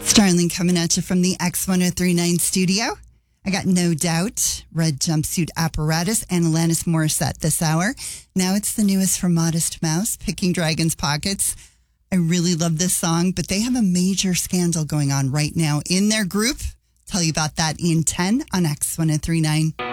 Starling coming at you from the X1039 studio. I got No Doubt, Red Jumpsuit Apparatus, and Alanis Morissette this hour. Now it's the newest from Modest Mouse, Picking Dragon's Pockets. I really love this song, but they have a major scandal going on right now in their group. Tell you about that in 10 on X1039.